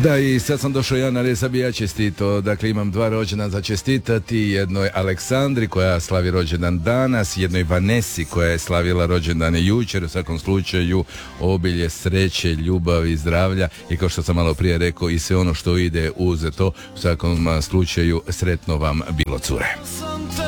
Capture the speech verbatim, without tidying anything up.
Da, i sad sam došao ja na red, sad bi ja čestito. Dakle, imam dva rođena za čestitati. Jednoj Aleksandri koja slavi rođendan danas, jednoj Vanesi koja je slavila rođendane jučer. U svakom slučaju obilje sreće, ljubavi, zdravlja i kao što sam malo prije rekao i sve ono što ide uz to. U svakom slučaju sretno vam bilo, cure.